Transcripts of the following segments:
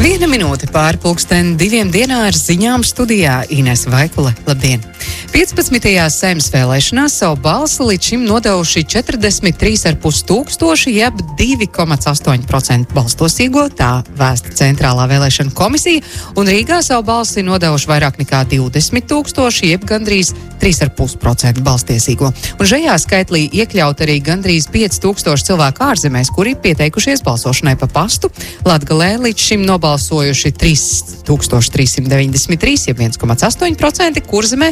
1 minūte pāri 2:00 dienā ar ziņām studijā Inese Vaikule. Labdien! 15. Saeimas vēlēšanās savu balsi līdz šim nodevuši 43,5 tūkstoši, jeb 2,8% balstosīgo, tā vēsta Centrālā vēlēšana komisija, un Rīgā savu balsi nodevuši vairāk nekā 20 tūkstoši, jeb gandrīz 3,5% balstiesīgo. Un šajā skaitlī iekļaut arī gandrīz 5 tūkstoši cilvēku ārzemēs, kuri pieteikušies balsošanai pa pastu. Latgalē līdz šim nobalsojuši 3,393, jeb 1,8%, Kurzemē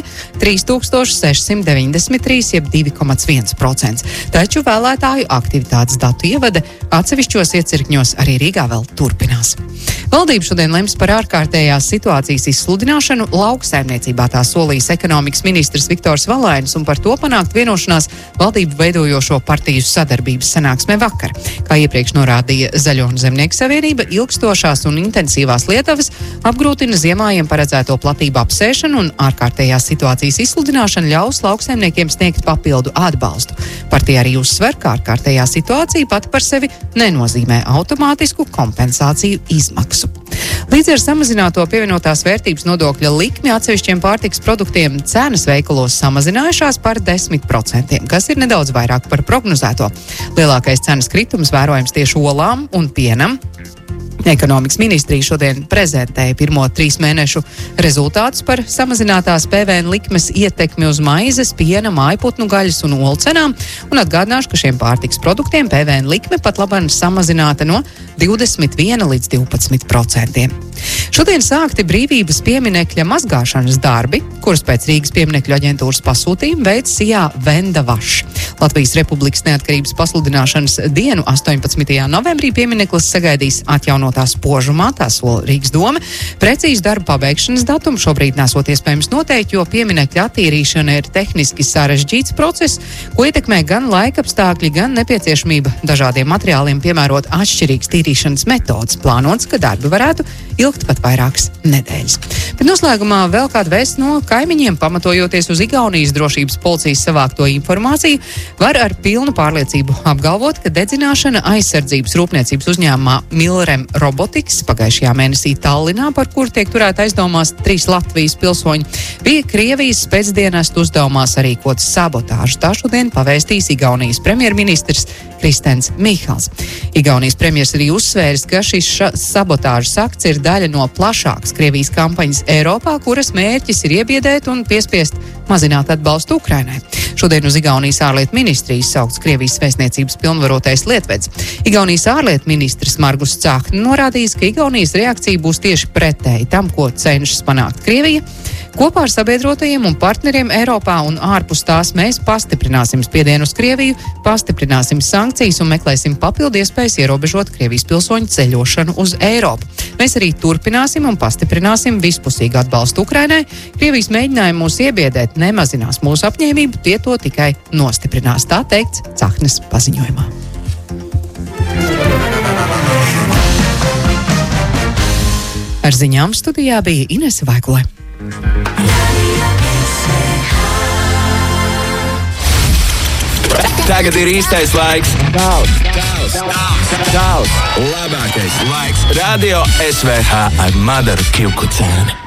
3,693, jeb 2,1%. Taču vēlētāju aktivitātes datu ievade atsevišķos iecirkņos arī Rīgā vēl turpinās. Valdība šodien lems par ārkārtējās situācijas izsludināšanu lauksaimniecībā, tā solījis ekonomikas ministrs Viktors Valainis, un par to panākt vienošanās valdību veidojošo partiju sadarbības sanāksmē vakar. Kā iepriekš norādīja Zaļo un Zemnieku savienība, ilgstošās un intensīvās lietavas apgrūtina ziemājiem paredzēto platību apsēšanu, un ārkārtējās situācijas izsludināšana ļaus lauksaimniekiem sniegt papildu atbalstu. Partija arī uzsver, ka ārkārtējā situācija pati par sevi nenozīmē automātisku kompensāciju izmaksu. Līdz ar samazināto pievienotās vērtības nodokļa likmi atsevišķiem pārtikas produktiem cenas veikalos samazinājušās par 10%, kas ir nedaudz vairāk par prognozēto. Lielākais cenas kritums vērojams tieši olām un pienam. Ekonomikas ministrija šodien prezentēja pirmo 3 mēnešu rezultātus par samazinātās PVN likmes ietekmi uz maizes, piena, mājputnu gaļas un olu cenām, un atgādināšu, ka šiem pārtikas produktiem PVN likme pat labāk samazināta no 21 līdz 12%. Šodien sākti brīvības pieminekļa mazgāšanas darbi, kurus pēc Rīgas pieminekļu aģentūras pasūtījuma veic Sijā Venda Vašs. Latvijas Republikas neatkarības pasludināšanas dienu 18. novembrī piemineklis sagaidīs atjaunotās spožumā, tā sola Rīgas doma. Precīzi darba pabeigšanas datumu šobrīd nesot iespējams noteikt, jo pieminekļa attīrīšana ir tehniski sarežģīts process, ko ietekmē gan laikapstākļi, gan nepieciešamība dažādiem materiāliem piemērot atšķirīgas tīrīšanas metodas. Plānots, ka darbi varētu ilgt pat vairākas nedēļas. Bet noslēgumā vēl kāda vēsts no kaimiņiem, pamatojoties uz Igaunijas drošības policijas savākto informāciju, var ar pilnu pārliecību apgalvot, ka dedzināšana aizsardzības rūpniecības uzņēmumā Milrem Robotics pagājušajā mēnesī Tallinā, par kuru tiek turēta aizdomās 3 Latvijas pilsoņi, bija Krievijas spēcdienestu uzdevumā sarīkot sabotāžu. Tā šodien pavēstīs Igaunijas premjerministrs Kristens Michals. Igaunijas premjers arī uzsvērs, ka šis sabotāžas akts ir daļa no plašākas Krievijas kampaņas Eiropā, kuras mērķis ir iebiedēt un piespiest mazināt atbalstu Ukrainai. Šodien uz Igaunijas ārlietu ministrijas saukts Krievijas vēstniecības pilnvarotais lietvedis. Igaunijas ārlietu ministrs Margus Cāhna norādījis, ka Igaunijas reakcija būs tieši pretēji tam, ko cenšas panākt Krievija. Kopā ar sabiedrotajiem un partneriem Eiropā un ārpus tās mēs pastiprināsim spiedienu uz Krieviju, pastiprināsim sankcijas un meklēsim papildu iespējas ierobežot Krievijas pilsoņu ceļošanu uz Eiropu. Mēs arī turpināsim un pastiprināsim vispusīgu atbalstu Ukrainai. Krievijas mēģinājumi mūs iebiedēt nemazinās mūsu apņēmību, tie to tikai nostiprinās, tā teikts Cāhnas paziņojumā. Ar ziņām studijā bija Inese Vaikule. Tagad ir īstais laiks. Labākais laiks. Radio SVH ar Madaru Kivkucēni.